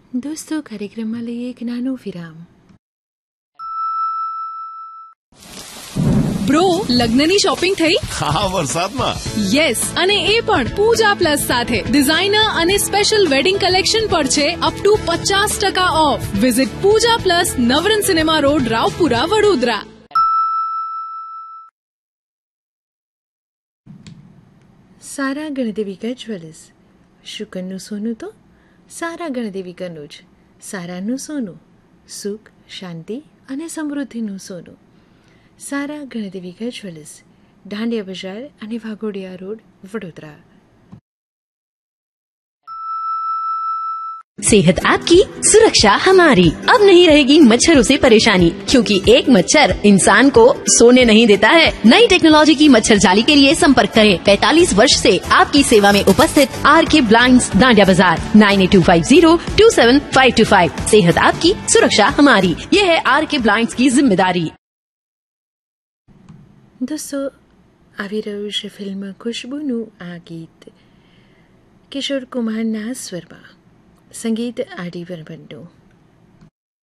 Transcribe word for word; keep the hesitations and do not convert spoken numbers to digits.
દોસ્તો કાર્યક્રમમાં લઈએ એક નાનું વિરામ. બ્રો, લગ્નની શોપિંગ થઈ? હા, વરસાદમાં. યસ, અને એ પણ પૂજા પ્લસ સાથે. ડિઝાઇનર અને સ્પેશિયલ વેડિંગ કલેક્શન પર છે અપ ટુ પચાસ ટકા of. Visit Pooja plus, Navrang cinema road, Raopura, Vadodara. Sara ગણદેવીકા jewellers. શુકનનું સોનું તો સારા ગણદેવીકાનું જ. સારાનું સોનું, સુખ, શાંતિ અને સમૃદ્ધિનું સોનું. સારા ગણદેવીકા જ્વેલર્સ, ડાંડિયા બજાર અને વાઘોડિયા રોડ, વડોદરા. सेहत आपकी, सुरक्षा हमारी. अब नहीं रहेगी मच्छरों से परेशानी, क्योंकि एक मच्छर इंसान को सोने नहीं देता है. नई टेक्नोलॉजी की मच्छर जाली के लिए संपर्क करें. पैंतालीस वर्ष से आपकी सेवा में उपस्थित आर के ब्लाइंड्स, डांडिया बाजार. Nine eight to five zero to seven five to five. सेहत आपकी, सुरक्षा हमारी. ये है आर के ब्लाइंड्स की जिम्मेदारी. દોસ્તો, આવી રહ્યું છે ફિલ્મ ખુશ્બુનું આ ગીત કિશોર કુમારના સ્વરમાં, સંગીત આર ડી બર્મનનું.